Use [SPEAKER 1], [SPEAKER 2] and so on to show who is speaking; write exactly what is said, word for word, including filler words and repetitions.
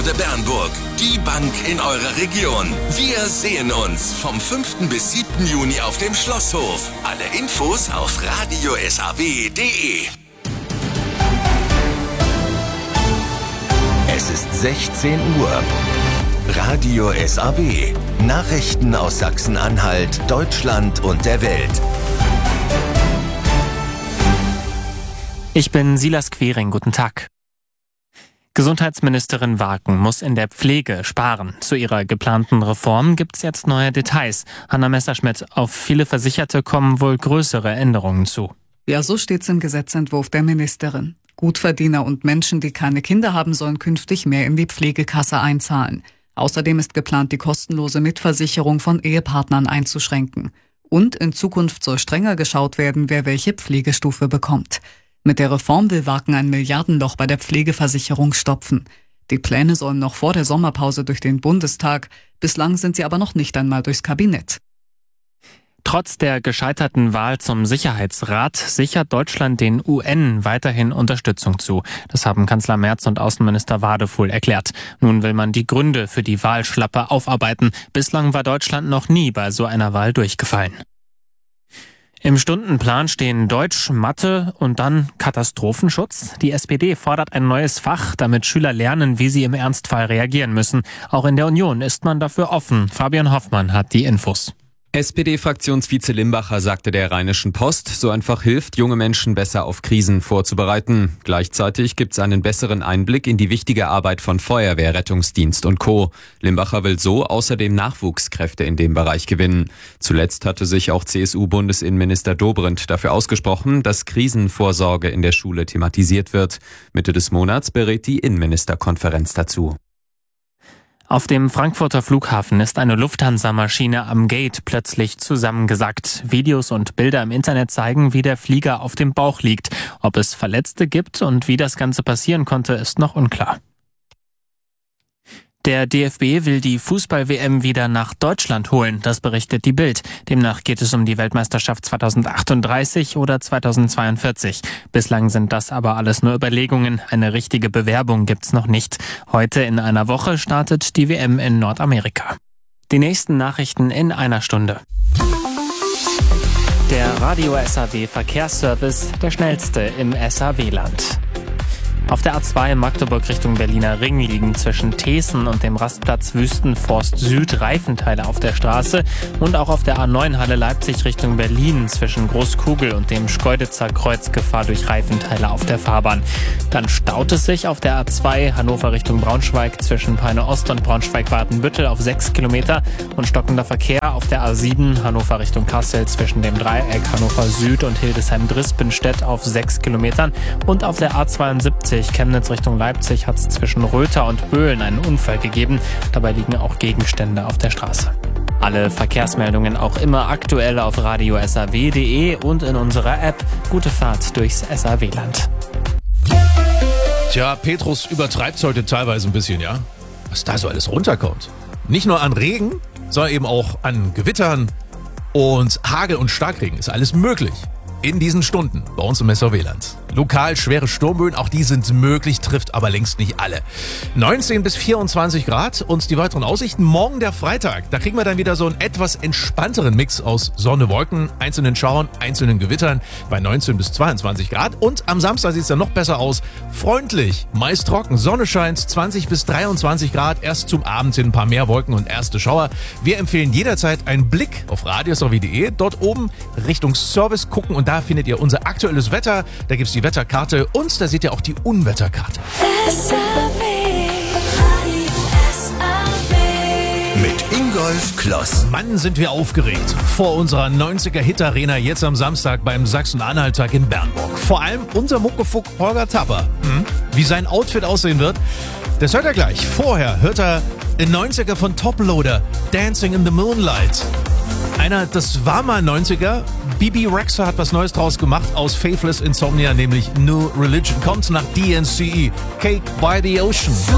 [SPEAKER 1] Banknode Bernburg. Die Bank in eurer Region. Wir sehen uns vom fünften bis siebten Juni auf dem Schlosshof. Alle Infos auf radio s a w punkt d e. Es ist sechzehn Uhr. Radio S A W. Nachrichten aus Sachsen-Anhalt, Deutschland und der Welt.
[SPEAKER 2] Ich bin Silas Quering, guten Tag. Gesundheitsministerin Waken muss in der Pflege sparen. Zu ihrer geplanten Reform gibt's jetzt neue Details. Hanna Messerschmidt, auf viele Versicherte kommen wohl größere Änderungen zu.
[SPEAKER 3] Ja, so steht's im Gesetzentwurf der Ministerin. Gutverdiener und Menschen, die keine Kinder haben, sollen künftig mehr in die Pflegekasse einzahlen. Außerdem ist geplant, die kostenlose Mitversicherung von Ehepartnern einzuschränken. Und in Zukunft soll strenger geschaut werden, wer welche Pflegestufe bekommt. Mit der Reform will Waken ein Milliardenloch bei der Pflegeversicherung stopfen. Die Pläne sollen noch vor der Sommerpause durch den Bundestag. Bislang sind sie aber noch nicht einmal durchs Kabinett.
[SPEAKER 2] Trotz der gescheiterten Wahl zum Sicherheitsrat sichert Deutschland den U N weiterhin Unterstützung zu. Das haben Kanzler Merz und Außenminister Wadefuhl erklärt. Nun will man die Gründe für die Wahlschlappe aufarbeiten. Bislang war Deutschland noch nie bei so einer Wahl durchgefallen. Im Stundenplan stehen Deutsch, Mathe und dann Katastrophenschutz. Die S P D fordert ein neues Fach, damit Schüler lernen, wie sie im Ernstfall reagieren müssen. Auch in der Union ist man dafür offen. Fabian Hoffmann hat die Infos.
[SPEAKER 4] S P D-Fraktionsvize Limbacher sagte der Rheinischen Post, so einfach hilft, junge Menschen besser auf Krisen vorzubereiten. Gleichzeitig gibt es einen besseren Einblick in die wichtige Arbeit von Feuerwehr, Rettungsdienst und Co. Limbacher will so außerdem Nachwuchskräfte in dem Bereich gewinnen. Zuletzt hatte sich auch C S U-Bundesinnenminister Dobrindt dafür ausgesprochen, dass Krisenvorsorge in der Schule thematisiert wird. Mitte des Monats berät die Innenministerkonferenz dazu.
[SPEAKER 2] Auf dem Frankfurter Flughafen ist eine Lufthansa-Maschine am Gate plötzlich zusammengesackt. Videos und Bilder im Internet zeigen, wie der Flieger auf dem Bauch liegt. Ob es Verletzte gibt und wie das Ganze passieren konnte, ist noch unklar. Der D F B will die Fußball-W M wieder nach Deutschland holen, das berichtet die Bild. Demnach geht es um die Weltmeisterschaft zweitausendachtunddreißig oder zweitausendzweiundvierzig. Bislang sind das aber alles nur Überlegungen. Eine richtige Bewerbung gibt's noch nicht. Heute in einer Woche startet die W M in Nordamerika. Die nächsten Nachrichten in einer Stunde. Der Radio S A W Verkehrsservice, der schnellste im S A W-Land. Auf der A zwei Magdeburg Richtung Berliner Ring liegen zwischen Thesen und dem Rastplatz Wüstenforst Süd Reifenteile auf der Straße und auch auf der A neun Halle Leipzig Richtung Berlin zwischen Großkugel und dem Schkeuditzer Kreuz Gefahr durch Reifenteile auf der Fahrbahn. Dann staut es sich auf der A zwei Hannover Richtung Braunschweig zwischen Peine Ost und Braunschweig-Watenbüttel auf sechs Kilometer und stockender Verkehr auf der A sieben Hannover Richtung Kassel zwischen dem Dreieck Hannover Süd und Hildesheim-Drispenstedt auf sechs Kilometern und auf der A zweiundsiebzig Chemnitz Richtung Leipzig hat es zwischen Röther und Böhlen einen Unfall gegeben. Dabei liegen auch Gegenstände auf der Straße. Alle Verkehrsmeldungen auch immer aktuell auf radio s a w punkt d e und in unserer App. Gute Fahrt durchs S A W-Land.
[SPEAKER 5] Tja, Petrus übertreibt heute teilweise ein bisschen, ja? Was da so alles runterkommt. Nicht nur an Regen, sondern eben auch an Gewittern und Hagel und Starkregen ist alles möglich. In diesen Stunden bei uns im S A W-Land. Lokal schwere Sturmböen, auch die sind möglich, trifft aber längst nicht alle. neunzehn bis vierundzwanzig Grad und die weiteren Aussichten. Morgen der Freitag, da kriegen wir dann wieder so einen etwas entspannteren Mix aus Sonne, Wolken, einzelnen Schauern, einzelnen Gewittern bei neunzehn bis zweiundzwanzig Grad. Und am Samstag sieht es dann noch besser aus. Freundlich, meist trocken, Sonne scheint, zwanzig bis dreiundzwanzig Grad. Erst zum Abend hin ein paar mehr Wolken und erste Schauer. Wir empfehlen jederzeit einen Blick auf radio s a w punkt d e. Dort oben Richtung Service gucken und da findet ihr unser aktuelles Wetter. Da gibt es die Wetterkarte und da seht ihr auch die Unwetterkarte.
[SPEAKER 1] S A W. Mit Ingolf Kloss.
[SPEAKER 5] Mann, sind wir aufgeregt vor unserer neunziger Hit-Arena jetzt am Samstag beim Sachsen-Anhalt-Tag in Bernburg. Vor allem unser Muckefuck Holger Tapper. Hm? Wie sein Outfit aussehen wird, das hört er gleich. Vorher hört er den neunziger von Toploader, Dancing in the Moonlight. Einer, das war mal neunziger. Bibi Rexha hat was Neues draus gemacht aus Faithless Insomnia, nämlich New Religion. Kommt nach D N C E, Cake by the Ocean.